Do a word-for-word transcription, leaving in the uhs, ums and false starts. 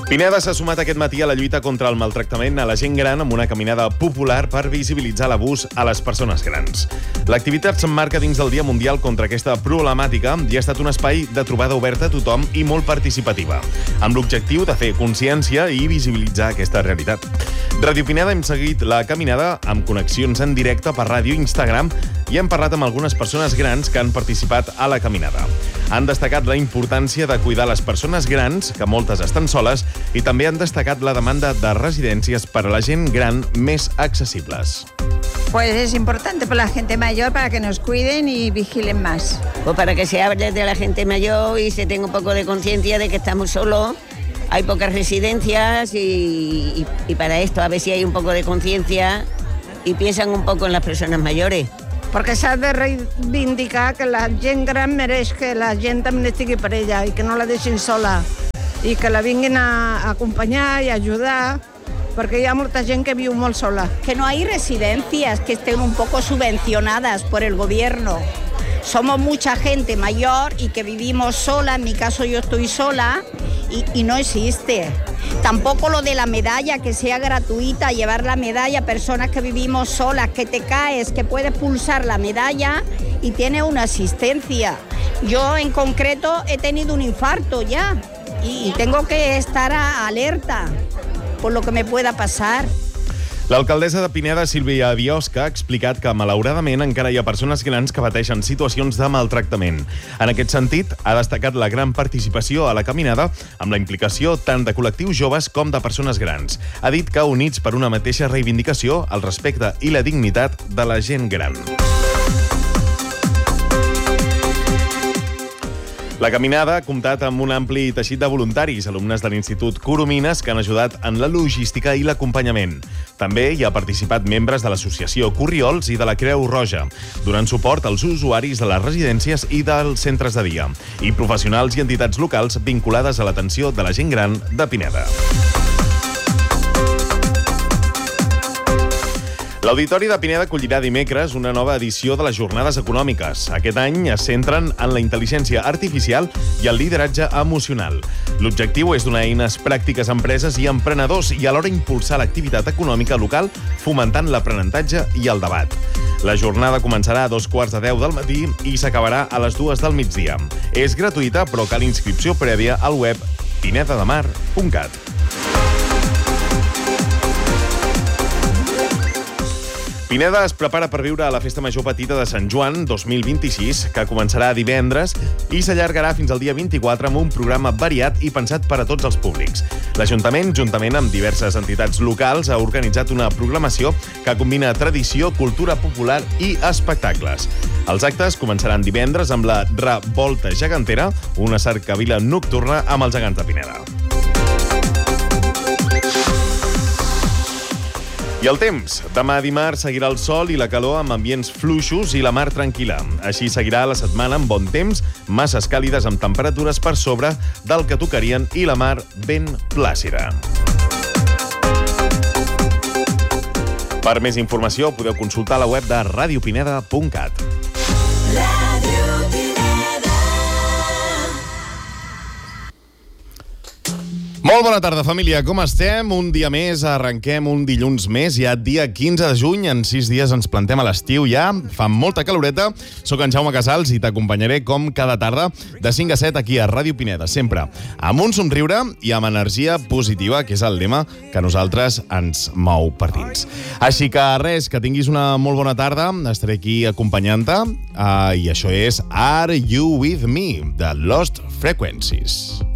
Pineda s'ha sumat aquest matí a la lluita contra el maltractament a la gent gran amb una caminada popular per visibilitzar l'abús a les persones grans. L'activitat s'emmarca dins del Dia Mundial contra aquesta problemàtica i ha estat un espai de trobada oberta a tothom i molt participativa, amb l'objectiu de fer consciència i visibilitzar aquesta realitat. Ràdio Pineda hem seguit la caminada amb connexions en directe per ràdio i Instagram i hem parlat amb algunes persones grans que han participat a la caminada. Han destacat la importància de cuidar les persones grans, que moltes estan soles, i també han destacat la demanda de residències per a la gent gran més accesibles. Pues es importante para la gente mayor para que nos cuiden y vigilen más. Pues para que se hable de la gente mayor y se tenga un poco de conciencia de que estamos solos, hay pocas residencias y, y, y para esto a ver si hay un poco de conciencia y piensan un poco en las personas mayores. Perquè s'ha de reivindicar que la gent gran mereix que la gent també estigui per ella i que no la deixin sola i que la vinguin a acompanyar i ajudar, perquè hi ha molta gent que viu molt sola. Que no hay residencias que estén un poco subvencionadas por el gobierno. Somos mucha gente mayor y que vivimos sola, en mi caso yo estoy sola, y, y no existe. Tampoco lo de la medalla, que sea gratuita, llevar la medalla a personas que vivimos solas, que te caes, que puedes pulsar la medalla y tiene una asistencia. Yo en concreto he tenido un infarto ya y, y tengo que estar a, alerta por lo que me pueda pasar. L'alcaldessa de Pineda, Sílvia Biosca, ha explicat que, malauradament, encara hi ha persones grans que pateixen situacions de maltractament. En aquest sentit, ha destacat la gran participació a la caminada amb la implicació tant de col·lectius joves com de persones grans. Ha dit que units per una mateixa reivindicació, el respecte i la dignitat de la gent gran. La caminada ha comptat amb un ampli teixit de voluntaris, alumnes de l'Institut Coromines, que han ajudat en la logística i l'acompanyament. També hi ha participat membres de l'associació Corriols i de la Creu Roja, donant suport als usuaris de les residències i dels centres de dia, i professionals i entitats locals vinculades a l'atenció de la gent gran de Pineda. L'Auditori de Pineda acollirà dimecres una nova edició de les Jornades Econòmiques. Aquest any es centren en la intel·ligència artificial i el lideratge emocional. L'objectiu és donar eines pràctiques a empreses i emprenedors i alhora impulsar l'activitat econòmica local, fomentant l'aprenentatge i el debat. La jornada començarà a dos quarts de deu del matí i s'acabarà a les dues del migdia. És gratuïta, però cal inscripció prèvia al web pinedademar punt cat. Pineda es prepara per viure a la Festa Major Petita de Sant Joan dos mil vint-i-sis, que començarà divendres i s'allargarà fins al dia vint-i-quatre amb un programa variat i pensat per a tots els públics. L'Ajuntament, juntament amb diverses entitats locals, ha organitzat una programació que combina tradició, cultura popular i espectacles. Els actes començaran divendres amb la Revolta Gegantera, una cercavila nocturna amb els gegants de Pineda. I el temps. Demà dimarts seguirà el sol i la calor amb ambients fluixos i la mar tranquil·la. Així seguirà la setmana amb bon temps, masses càlides amb temperatures per sobre del que tocarien i la mar ben plàcida. Per més informació podeu consultar la web de ràdio pineda punt cat. Molt bona tarda, família. Com estem? Un dia més, arrenquem un dilluns més, ja dia quinze de juny. En sis dies ens plantem a l'estiu ja. Fa molta caloreta. Soc en Jaume Casals i t'acompanyaré com cada tarda de cinc a set aquí a Ràdio Pineda, sempre amb un somriure i amb energia positiva, que és el lema que a nosaltres ens mou per dins. Així que res, que tinguis una molt bona tarda. Estaré aquí acompanyant-te uh, i això és Are You With Me, de Lost Frequencies.